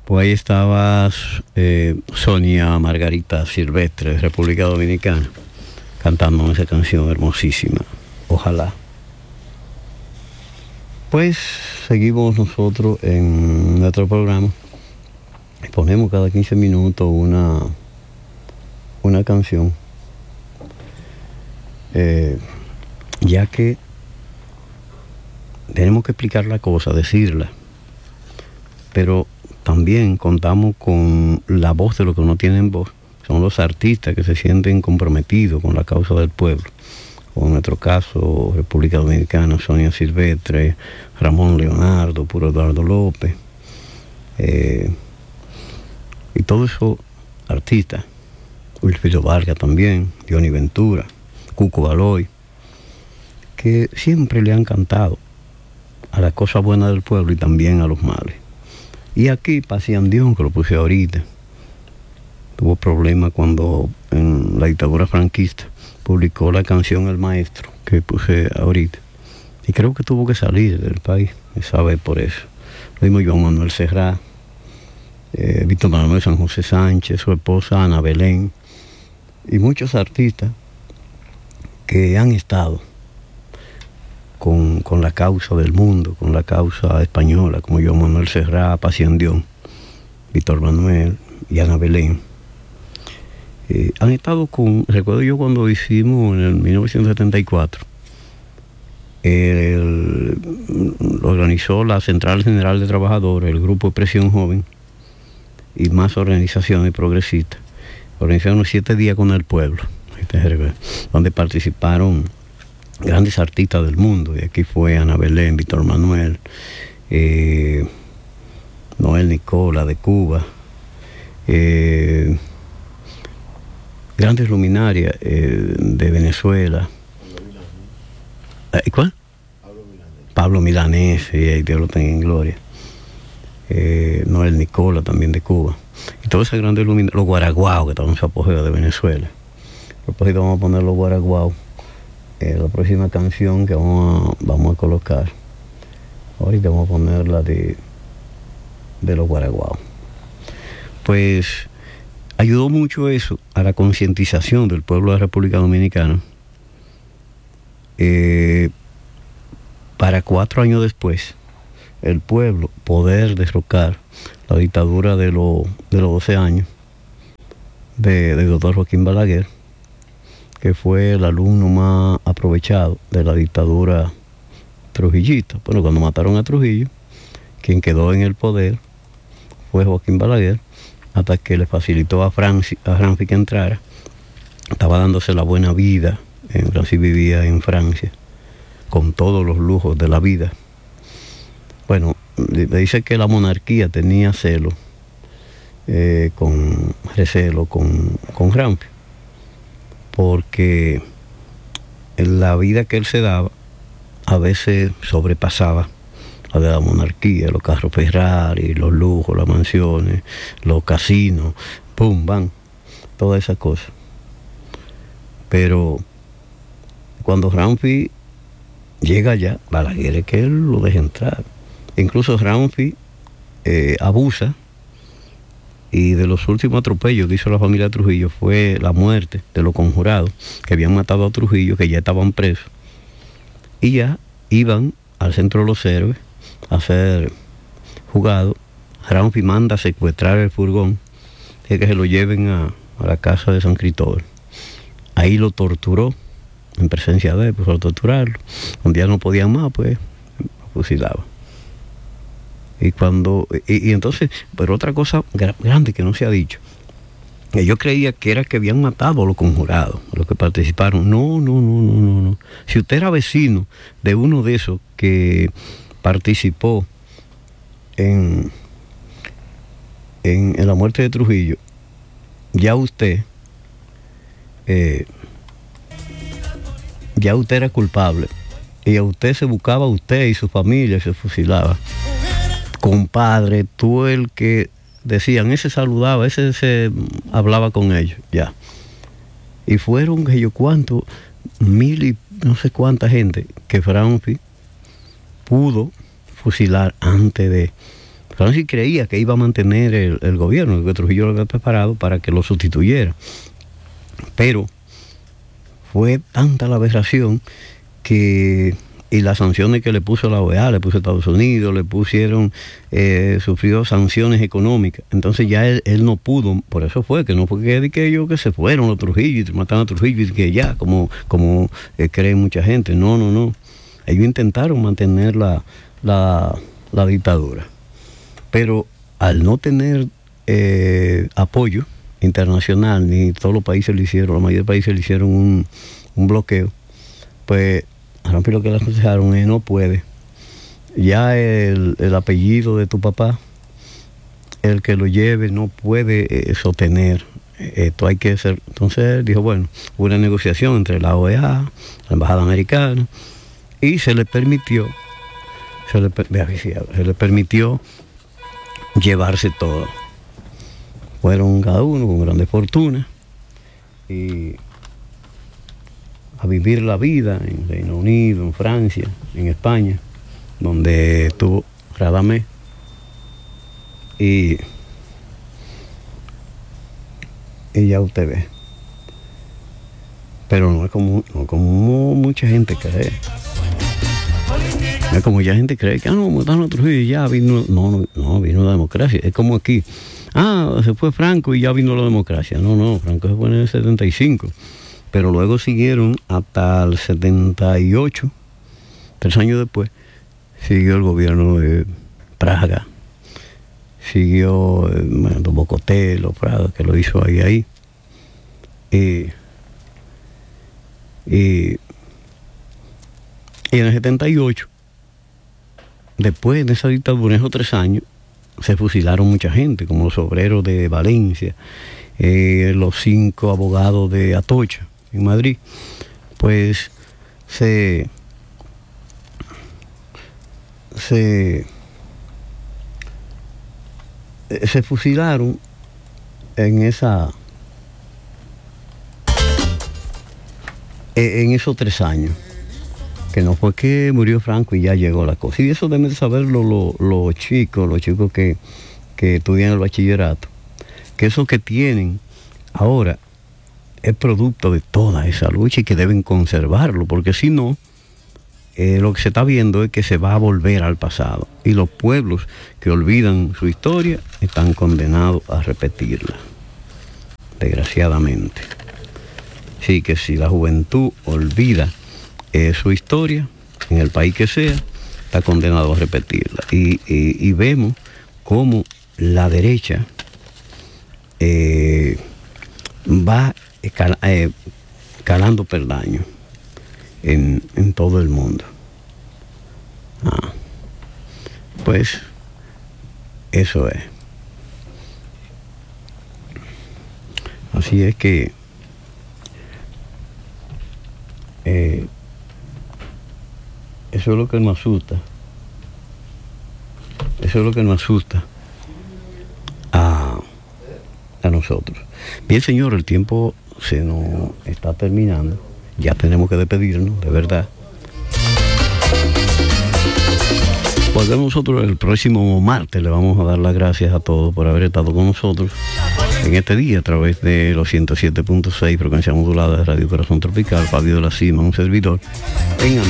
Pues ahí estaba Sonia Margarita Silvestre, de República Dominicana, cantando esa canción hermosísima, Ojalá. Pues seguimos nosotros en nuestro programa y ponemos cada 15 minutos una canción, ya que tenemos que explicar la cosa, decirla, pero también contamos con la voz de los que no tienen voz. Son los artistas que se sienten comprometidos con la causa del pueblo. Como en nuestro caso, República Dominicana, Sonia Silvestre, Ramón Leonardo, Puro Eduardo López, y todos esos artistas, Wilfrido Vargas también, Johnny Ventura, Cuco Baloy, que siempre le han cantado a las cosas buenas del pueblo y también a los males. Y aquí Pasión Dion, que lo puse ahorita, tuvo problemas cuando en la dictadura franquista publicó la canción El Maestro, que puse ahorita. Y creo que tuvo que salir del país, esa vez por eso. Lo mismo Joan Manuel Serrat, Víctor Manuel San José Sánchez, su esposa Ana Belén, y muchos artistas que han estado con la causa del mundo, con la causa española, como Joan Manuel Serrat, Pasión Dion, Víctor Manuel y Ana Belén. Han estado recuerdo yo cuando hicimos en el 1974, lo organizó la Central General de Trabajadores, el Grupo de Presión Joven y más organizaciones progresistas. Organizaron 7 días con el pueblo, donde participaron grandes artistas del mundo, y aquí fue Ana Belén, Víctor Manuel, Noel Nicola de Cuba, grandes luminarias de Venezuela. ¿Cuál? Pablo Milanés, y Dios lo tenga en gloria. Noel Nicola también de Cuba. Y todos esos grandes luminarios, los guaraguaos que estaban en su apogeo de Venezuela. A propósito, vamos a poner los guaraguaos. La próxima canción que vamos a colocar, ahorita vamos a poner la de los guaraguaos. Pues ayudó mucho eso a la concientización del pueblo de la República Dominicana, para 4 años después el pueblo poder derrocar la dictadura de los 12 años de doctor Joaquín Balaguer, que fue el alumno más aprovechado de la dictadura trujillista. Bueno, cuando mataron a Trujillo, quien quedó en el poder fue Joaquín Balaguer, hasta que le facilitó a Francis que entrara. Estaba dándose la buena vida, Francis vivía en Francia, con todos los lujos de la vida. Bueno, le dice que la monarquía tenía recelo con Ramfi, porque la vida que él se daba a veces sobrepasaba la de la monarquía, los carros Ferrari, los lujos, las mansiones, los casinos, pum, van, todas esas cosas. Pero cuando Ramfi llega allá, Balaguer es que él lo deja entrar. Incluso Ramfi abusa, y de los últimos atropellos que hizo la familia Trujillo fue la muerte de los conjurados que habían matado a Trujillo, que ya estaban presos, y ya iban al Centro de los Héroes a ser jugados. Ramfi manda a secuestrar el furgón y que se lo lleven a la casa de San Cristóbal. Ahí lo torturó en presencia de él, pues al torturarlo, un día no podían más, pues lo fusilaba. Y entonces, pero otra cosa grande que no se ha dicho, que yo creía que era que habían matado a los conjurados, a los que participaron. No. Si usted era vecino de uno de esos que participó en la muerte de Trujillo, ya usted era culpable, y a usted se buscaba, usted y su familia se fusilaba. Compadre, tú el que decían, ese saludaba, ese se hablaba con ellos, ya. Y fueron, que yo cuánto, 1000 y no sé cuánta gente que Franfi pudo fusilar antes de Francis creía que iba a mantener el gobierno, que Trujillo lo había preparado para que lo sustituyera. Pero fue tanta la aberración y las sanciones que le puso la OEA, le puso Estados Unidos, le pusieron, sufrió sanciones económicas. Entonces ya él no pudo, por eso fue, que no fue que se fueron los Trujillo y mataron a Trujillo y que ya, como cree mucha gente. No. Ellos intentaron mantener la dictadura. Pero al no tener apoyo internacional, ni todos los países le hicieron, la mayoría de países le hicieron un bloqueo, pues a Ramfi lo que le aconsejaron es: no puede. Ya el apellido de tu papá, el que lo lleve, no puede sostener. Esto hay que hacer. Entonces él dijo, bueno, hubo una negociación entre la OEA, la Embajada Americana, y se le permitió llevarse todo. Fueron cada uno con grandes fortunas y a vivir la vida en Reino Unido, en Francia, en España, donde estuvo Radamés. Y ya usted ve. Pero no es como mucha gente cree. No es como mucha gente cree que mataron a Trujillo y ya vino. No, vino la democracia. Es como aquí. Se fue Franco y ya vino la democracia. No, Franco se fue en el 75. Pero luego siguieron hasta el 78, 3 años después, siguió el gobierno de Praga, siguió Bocotelo, Praga, que lo hizo ahí. Y en el 78, después de esa dictadura, en esos 3 años, se fusilaron mucha gente, como los obreros de Valencia, los 5 abogados de Atocha, en Madrid. Pues se fusilaron en esos 3 años, que no fue que murió Franco y ya llegó la cosa. Y eso deben de saberlo los chicos que estudian el bachillerato, que eso que tienen ahora es producto de toda esa lucha y que deben conservarlo, porque si no, lo que se está viendo es que se va a volver al pasado, y los pueblos que olvidan su historia están condenados a repetirla, desgraciadamente. Así que si la juventud olvida su historia, en el país que sea, está condenado a repetirla. Y vemos cómo la derecha va calando peldaños en todo el mundo. Pues eso es. Así es que eso es lo que nos asusta. Eso es lo que nos asusta a nosotros. Bien, señor, el tiempo se nos está terminando. Ya tenemos que despedirnos, de verdad. Volvemos nosotros el próximo martes. Le vamos a dar las gracias a todos por haber estado con nosotros en este día a través de los 107.6 frecuencia modulada de Radio Corazón Tropical. Fabio de la Cima, un servidor.